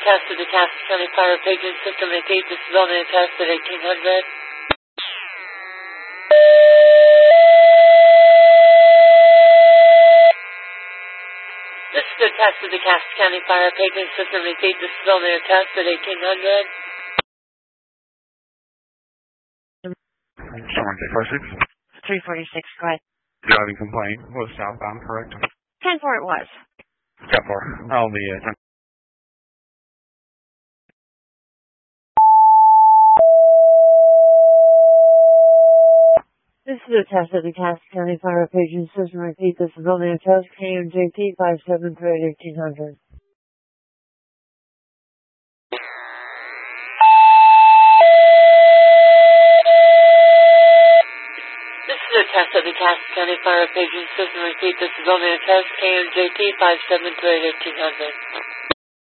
test of the Cass County Fire Paging System. Repeat, this is only a test at 1800. This is a test of the Cass County Fire Paging System. Repeat, this is only a test at 1800. Someone 346. 346, go ahead. Driving complaint was southbound, correct? 10-4 it was. 10-4. I'll be 10. This is a test of the Cass County Fire Paging System. Repeat, this is only a test. KMJP 573 1800. This is a test of the Cass County Fire Paging System. Repeat, this is only a test. KMJP 573 1800.